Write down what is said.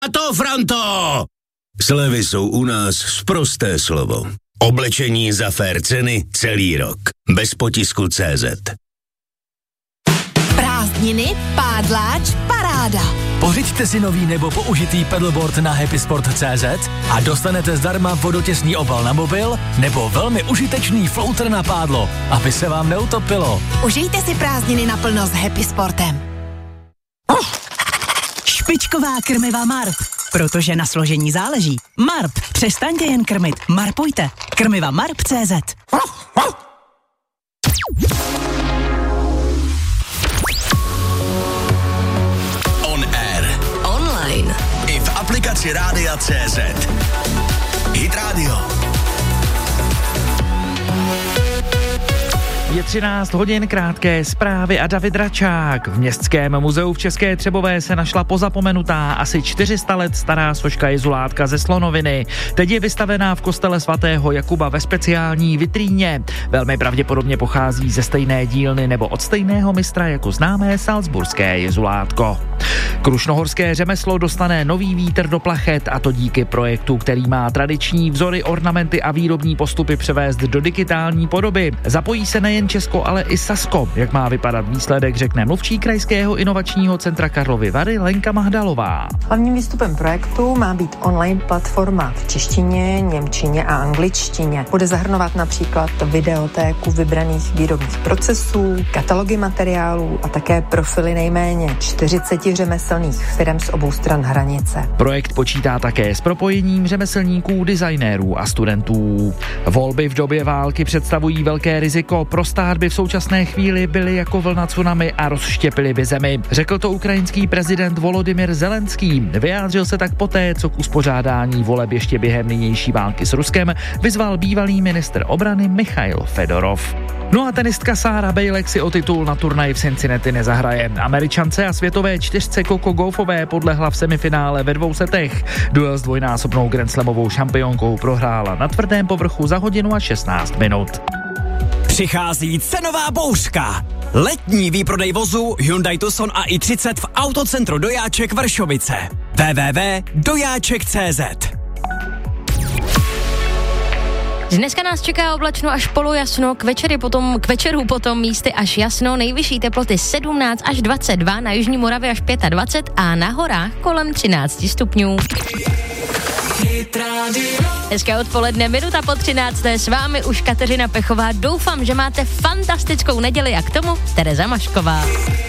A to, Franto! Slevy jsou u nás sprosté slovo. Oblečení za fér ceny celý rok. Bez potisku CZ. Prázdniny, pádláč, paráda. Pořiďte si nový nebo použitý pedalboard na happysport.cz a dostanete zdarma vodotěsný obal na mobil nebo velmi užitečný floater na pádlo, aby se vám neutopilo. Užijte si prázdniny naplno s Happy Sportem. Špičková krmiva Marp. Protože na složení záleží. Marp. Přestaňte jen krmit. Marpujte. Krmiva Marp.cz. On air. Online. I v aplikaci Rádia CZ. Hit Radio. Je 13 hodin, krátké zprávy a David Račák. V Městském muzeu v České Třebové se našla pozapomenutá asi 400 let stará soška jezulátka ze slonoviny. Teď je vystavená v kostele svatého Jakuba ve speciální vitríně. Velmi pravděpodobně pochází ze stejné dílny nebo od stejného mistra jako známé salzburské jezulátko. Krušnohorské řemeslo dostane nový vítr do plachet, a to díky projektu, který má tradiční vzory, ornamenty a výrobní postupy převést do digitální podoby. Zapojí se nejen Česko, ale i Sasko. Jak má vypadat výsledek, řekne mluvčí Krajského inovačního centra Karlovy Vary Lenka Mahdalová. Hlavním výstupem projektu má být online platforma v češtině, němčině a angličtině. Bude zahrnovat například videotéku vybraných výrobních procesů, katalogy materiálů a také profily nejméně 40 řemeslných firem z obou stran hranice. Projekt počítá také s propojením řemeslníků, designérů a studentů. Volby v době války představují velké riziko. Pro stát by v současné chvíli byly jako vlna tsunami a rozštěpily by zemi. Řekl to ukrajinský prezident Volodymyr Zelenský. Vyjádřil se tak poté, co k uspořádání voleb ještě během nynější války s Ruskem vyzval bývalý ministr obrany Michail Fedorov. No a tenistka Sarah Bejlek si o titul na turnaji v Cincinnati nezahraje. Američance a světové čtyřce Coco Gaufové podlehla v semifinále ve 2 setech. Duel s dvojnásobnou grandslamovou šampionkou prohrála na tvrdém povrchu za hodinu a 16 minut. Přichází cenová bouřka. Letní výprodej vozu Hyundai Tucson a i30 v Autocentru Dojáček Vršovice. www.dojáček.cz. Dneska nás čeká oblačno až polojasno, k večeru potom místy až jasno, nejvyšší teploty 17 až 22, na jižní Moravě až 25 a na horách kolem 13 stupňů. Hezké odpoledne, minuta po 13. S vámi už Kateřina Pechová. Doufám, že máte fantastickou neděli a k tomu Tereza Mašková.